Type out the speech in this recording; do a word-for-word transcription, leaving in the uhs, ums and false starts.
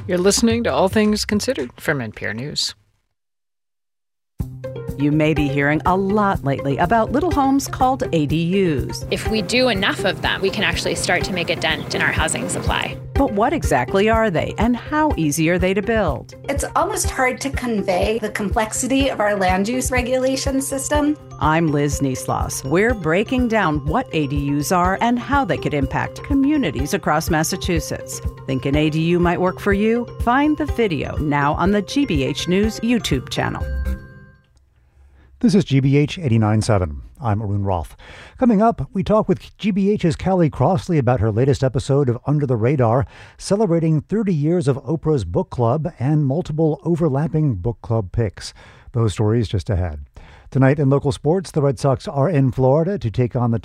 You're listening to All Things Considered from N P R News. You may be hearing a lot lately about little homes called A D Us. If we do enough of them, we can actually start to make a dent in our housing supply. But what exactly are they, and how easy are they to build? It's almost hard to convey the complexity of our land use regulation system. I'm Liz Nieslas. We're breaking down what A D Us are and how they could impact communities across Massachusetts. Think an A D U might work for you? Find the video now on the G B H News YouTube channel. This is G B H eighty-nine point seven. I'm Arun Roth. Coming up, we talk with G B H's Callie Crossley about her latest episode of Under the Radar, celebrating thirty years of Oprah's book club and multiple overlapping book club picks. Those stories just ahead. Tonight in local sports, the Red Sox are in Florida to take on the